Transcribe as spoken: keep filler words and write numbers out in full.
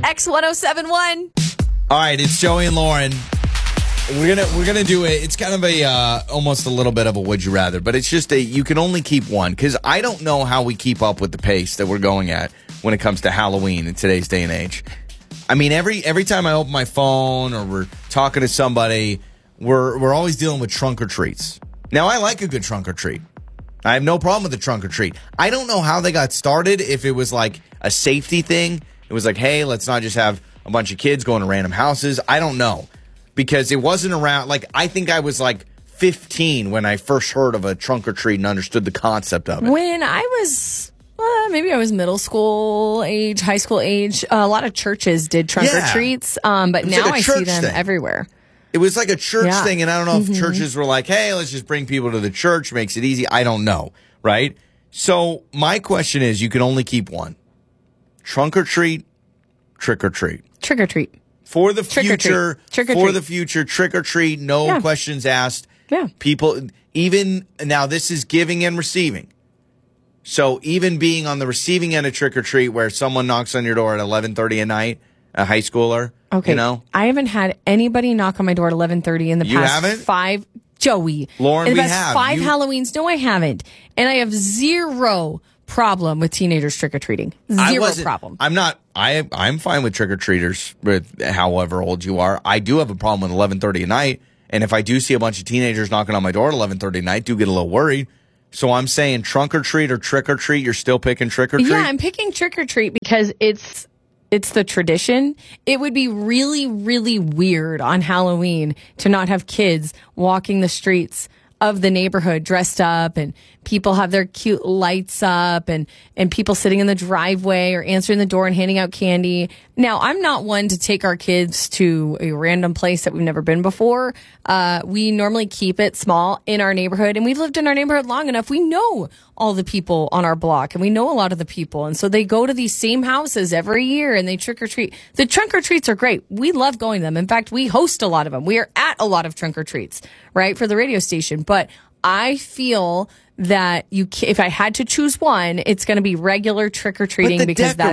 X one oh seven one. All right, it's Joey and Lauren. We're gonna we're gonna do it. It's kind of a uh, almost a little bit of a would you rather, but it's just a you can only keep one because I don't know how we keep up with the pace that we're going at when it comes to Halloween in today's day and age. I mean, every every time I open my phone or we're talking to somebody, we're we're always dealing with trunk or treats. Now, I like a good trunk or treat. I have no problem with the trunk or treat. I don't know how they got started. If it was like a safety thing, it was like, hey, let's not just have a bunch of kids going to random houses. I don't know. Because it wasn't around, like, I think I was like fifteen when I first heard of a trunk or treat and understood the concept of it. When I was, uh, maybe I was middle school age, high school age, uh, a lot of churches did trunk Yeah. or treats, um, but now like a I see church them thing. everywhere. It was like a church Yeah. thing, and I don't know Mm-hmm. if churches were like, hey, let's just bring people to the church, makes it easy. I don't know, right? So my question is, you can only keep one. Trunk or treat, trick or treat. Trick or treat. For the Trick or treat. future, Trick or for treat. the future, trick or treat, no Yeah. questions asked. Yeah. People, even now, this is giving and receiving. So even being on the receiving end of trick or treat, where someone knocks on your door at eleven thirty at night, a high schooler, Okay. you know, I haven't had anybody knock on my door at eleven thirty in the You past haven't? five. Joey. Lauren, in the we past have. five You- Halloweens. No, I haven't. And I have zero problem with teenagers trick-or-treating. Zero wasn't- problem. I'm not. I I'm fine with trick or treaters, with however old you are. I do have a problem with eleven thirty at night, and if I do see a bunch of teenagers knocking on my door at eleven thirty at night, do get a little worried. So I'm saying trunk or treat or trick or treat. You're still picking trick or treat. Yeah, I'm picking trick or treat because it's it's the tradition. It would be really, really weird on Halloween to not have kids walking the streets of the neighborhood dressed up, and people have their cute lights up, and and people sitting in the driveway or answering the door and handing out candy. Now, I'm not one to take our kids to a random place that we've never been before. Uh, we normally keep it small in our neighborhood, and we've lived in our neighborhood long enough. We know all the people on our block, and we know a lot of the people, and so they go to these same houses every year and they trick or treat. The trunk or treats are great. We love going to them. In fact, we host a lot of them. We are at a lot of trunk or treats, right, for the radio station. But I feel that you, ca- if I had to choose one, it's going to be regular trick or treating But the because that's